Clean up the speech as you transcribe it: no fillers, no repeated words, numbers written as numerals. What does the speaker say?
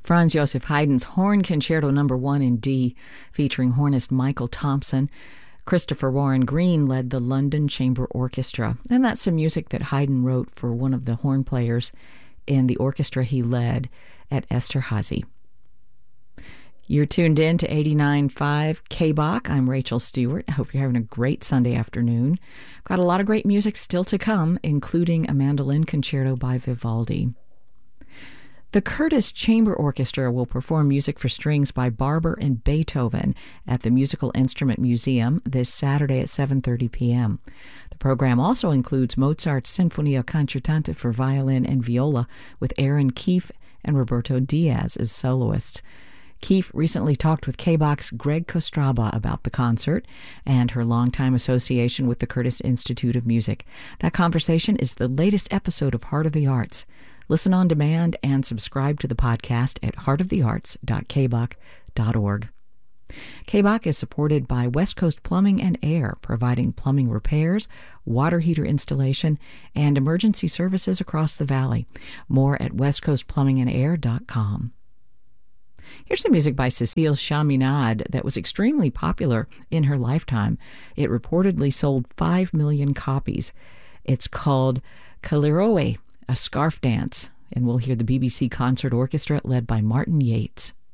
Franz Joseph Haydn's Horn Concerto No. 1 in D, featuring hornist Michael Thompson. Christopher Warren Green led the London Chamber Orchestra, and that's some music that Haydn wrote for one of the horn players in the orchestra he led at Esterhazy. You're tuned in to 89.5 KBOK. I'm Rachel Stewart. I hope you're having a great Sunday afternoon. I've got a lot of great music still to come, including a mandolin concerto by Vivaldi. The Curtis Chamber Orchestra will perform music for strings by Barber and Beethoven at the Musical Instrument Museum this Saturday at 7:30 p.m. The program also includes Mozart's Sinfonia Concertante for violin and viola with Aaron Keefe and Roberto Diaz as soloists. Keefe recently talked with KBOK's Greg Kostraba about the concert and her longtime association with the Curtis Institute of Music. That conversation is the latest episode of Heart of the Arts. Listen on demand and subscribe to the podcast at heartofthearts.kbok.org. KBOK is supported by West Coast Plumbing and Air, providing plumbing repairs, water heater installation, and emergency services across the valley. More at westcoastplumbingandair.com. Here's some music by Cécile Chaminade that was extremely popular in her lifetime. It reportedly sold 5 million copies. It's called Kaliroe, a Scarf Dance, and we'll hear the BBC Concert Orchestra led by Martin Yates.